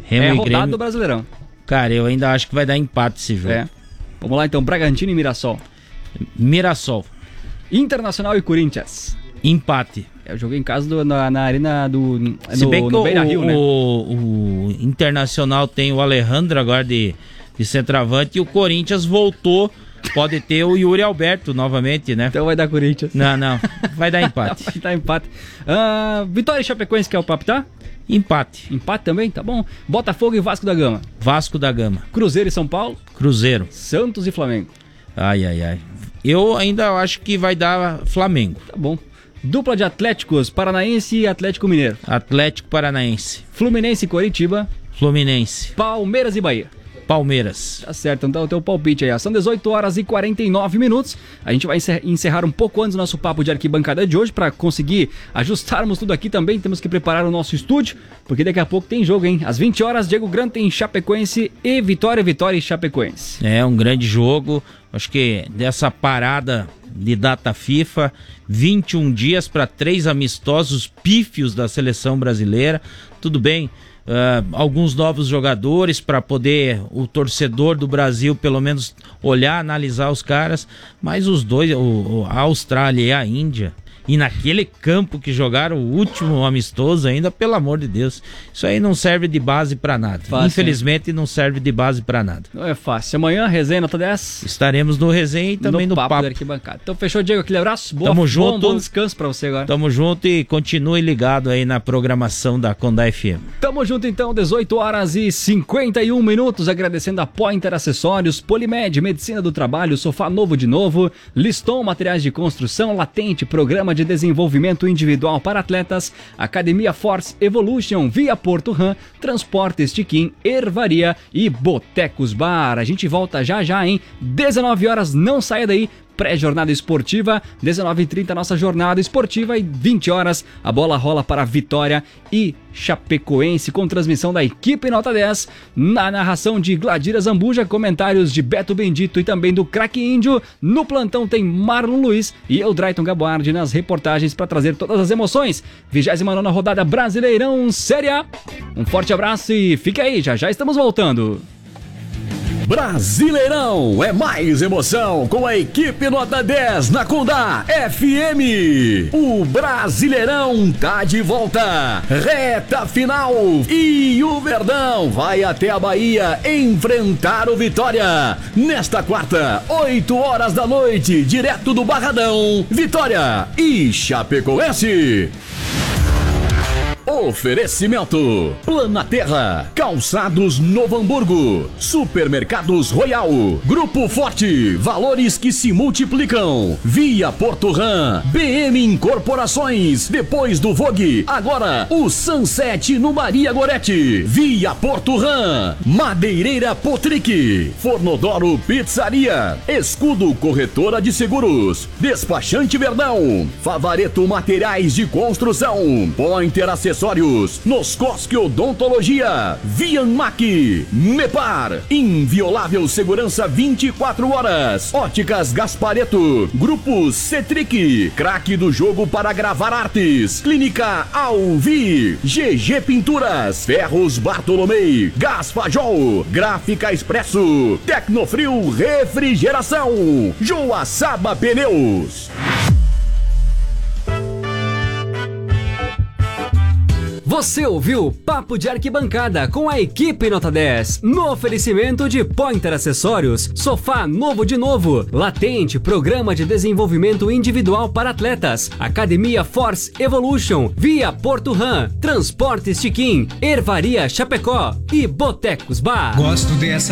Remo e rodada Grêmio. do Brasileirão. Cara, eu ainda acho que vai dar empate esse jogo. Vamos lá então, Bragantino e Mirassol. Mirassol. Internacional e Corinthians. Empate. Eu joguei em casa na arena do... Se bem que no Beira-Rio, né? o Internacional tem o Alejandro agora de centroavante e o Corinthians voltou. Pode ter o Yuri Alberto novamente, né? Então vai dar Corinthians. Não. Vai dar empate. Vai dar empate. Vitória e Chapecoense, que é o palpitar? Empate. Empate também? Tá bom. Botafogo e Vasco da Gama. Vasco da Gama. Cruzeiro e São Paulo. Cruzeiro. Santos e Flamengo. Ai. Eu ainda acho que vai dar Flamengo. Tá bom. Dupla de Atléticos, Paranaense e Atlético Mineiro. Atlético Paranaense. Fluminense e Coritiba. Fluminense. Palmeiras e Bahia. Palmeiras. Tá certo, então o teu palpite aí. São 18 horas e 49 minutos. A gente vai encerrar um pouco antes do nosso papo de arquibancada de hoje para conseguir ajustarmos tudo aqui também. Temos que preparar o nosso estúdio, porque daqui a pouco tem jogo, hein? Às 20 horas, Diego Gran tem Chapecoense e Vitória e Chapecoense. É um grande jogo. Acho que dessa parada de data FIFA, 21 dias para 3 amistosos pífios da seleção brasileira. Tudo bem. Alguns novos jogadores para poder o torcedor do Brasil pelo menos olhar, analisar os caras, mas os dois, a Austrália e a Índia, e naquele campo que jogaram o último amistoso ainda, pelo amor de Deus, isso aí não serve de base para nada. Fácil, Infelizmente não serve de base para nada. Não é fácil. Amanhã, resenha nota 10. Estaremos no resenha e também no papo. Da arquibancada. Então fechou, Diego, aquele abraço. Tamo junto. Bom descanso para você agora. Tamo junto e continue ligado aí na programação da Condá FM. Tamo junto então, 18 horas e 51 minutos, agradecendo a Pointer Acessórios, Polimed, Medicina do Trabalho, Sofá Novo de Novo, Liston Materiais de Construção, Latente, Programa de Desenvolvimento Individual para Atletas, Academia Force Evolution, Via Porto Ram, Transportes Tiquim, Ervaria e Botecos Bar. A gente volta já, hein? 19 horas, não saia daí. Pré-jornada esportiva, 19h30 nossa jornada esportiva e 20 horas a bola rola para Vitória e Chapecoense com transmissão da equipe Nota 10, na narração de Gladira Zambuja, comentários de Beto Bendito e também do Craque Índio. No plantão tem Marlon Luiz e eu, Drayton Gaboardi, nas reportagens para trazer todas as emoções. 29ª rodada Brasileirão Série A. Um forte abraço e fica aí, já estamos voltando. Brasileirão é mais emoção com a equipe Nota 10 na Condá FM. O Brasileirão tá de volta. Reta final. E o Verdão vai até a Bahia enfrentar o Vitória. Nesta quarta, 8 horas da noite, direto do Barradão. Vitória e Chapecoense. Oferecimento: Planaterra, Calçados Novo Hamburgo, Supermercados Royal, Grupo Forte, valores que se multiplicam, Via Porto Ram, BM Incorporações, depois do Vogue, agora o Sunset no Maria Gorete, Via Porto Ram, Madeireira Potric, Fornodoro Pizzaria, Escudo Corretora de Seguros, Despachante Verdão, Favareto Materiais de Construção, Pointer Acessórios, Noscosque Odontologia, Vianmac, Mepar, Inviolável Segurança 24 horas, Óticas Gaspareto, Grupo Cetric, Craque do Jogo para Gravar Artes, Clínica Alvi, GG Pinturas, Ferros Bartolomei, Gás Fajol, Gráfica Expresso, Tecnofrio Refrigeração, Joaçaba Pneus. Você ouviu Papo de Arquibancada com a equipe Nota 10, no oferecimento de Pointer Acessórios, Sofá Novo de Novo, Latente, Programa de Desenvolvimento Individual para Atletas, Academia Force Evolution, Via Porto Ram, Transportes Tiquim, Ervaria Chapecó e Botecos Bar. Gosto dessa